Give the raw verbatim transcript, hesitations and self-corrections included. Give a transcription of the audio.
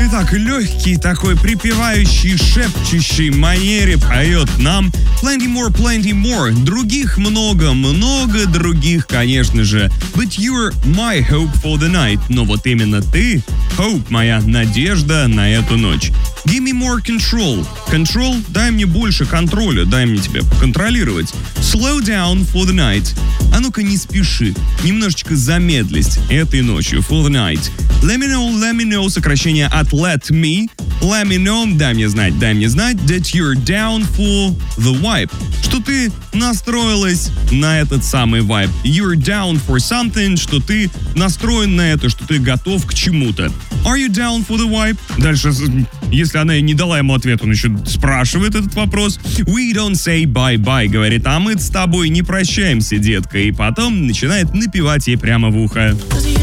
Итак, легкий такой припевающий, шепчущий манере поет нам Plenty More, Plenty More. Других много, много других, конечно же. But you're my hope for the night. Но вот именно ты, hope, моя надежда на эту ночь. Give me more control. Control, дай мне больше контроля, дай мне тебя поконтролировать. Slow down for the night. А ну-ка не спеши, немножечко замедлись этой ночью, for the night. Let me know, let me know, сокращение от let me. Let me know, дай мне знать, дай мне знать, that you're down for the vibe. Что ты настроилась на этот самый vibe. You're down for something, что ты настроен на это, что ты готов к чему-то. Are you down for the vibe? Дальше, если она и не дала ему ответ, он еще спрашивает этот вопрос. We don't say bye-bye, говорит, а мы с тобой не прощаемся, детка. И потом начинает напевать ей прямо в ухо.